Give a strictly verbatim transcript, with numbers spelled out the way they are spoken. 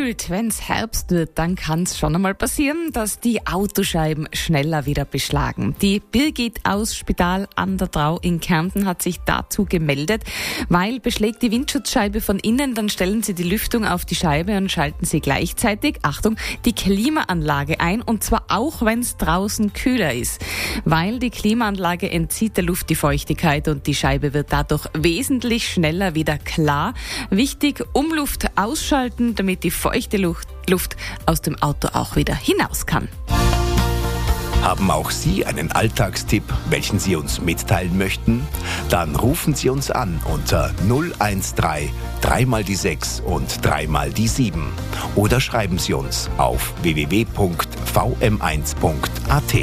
schuld. Wenn's Herbst wird, dann kann's schon einmal passieren, dass die Autoscheiben schneller wieder beschlagen. Die Birgit aus Spital an der Drau in Kärnten hat sich dazu gemeldet, weil beschlägt die Windschutzscheibe von innen, dann stellen Sie die Lüftung auf die Scheibe und schalten Sie gleichzeitig, Achtung, die Klimaanlage ein, und zwar auch, wenn's draußen kühler ist. Weil die Klimaanlage entzieht der Luft die Feuchtigkeit und die Scheibe wird dadurch wesentlich schneller wieder klar. Wichtig, Umluft ausschalten, damit die feuchte Luft, Luft aus dem Auto auch wieder hinaus kann. Haben auch Sie einen Alltagstipp, welchen Sie uns mitteilen möchten? Dann rufen Sie uns an unter null eins drei, drei mal die sechs und drei mal die sieben. Oder schreiben Sie uns auf w w w punkt v m eins punkt a t.